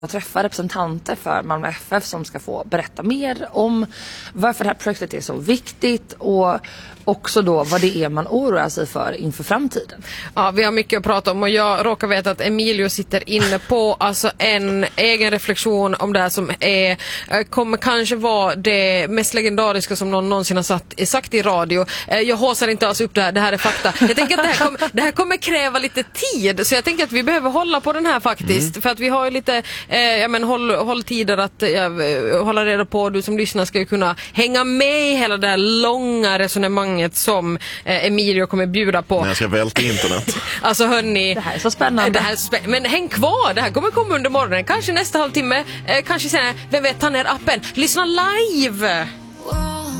träffa representanter för Malmö FF som ska få berätta mer om varför det här projektet är så viktigt och också då vad det är man oroar sig för inför framtiden. Ja, vi har mycket att prata om och jag råkar veta att Emilio sitter inne på alltså en egen reflektion om det här som kommer kanske vara det mest legendariska som någon någonsin har sagt i radio. Jag håsar inte alls upp det här är fakta. Jag tänker att det här kommer kräva lite tid, så jag tänker att vi behöver hålla på den här faktiskt, för att vi har ju lite håll tider att hålla reda på. Du som lyssnar ska ju kunna hänga med i hela det här långa resonemanget som Emilio kommer bjuda på. Jag ska välta internet. Alltså hörni, det här är så spännande. Men häng kvar, det här kommer komma under morgonen. Kanske nästa halvtimme, kanske senare. Vem vet, ta ner appen. Lyssna live!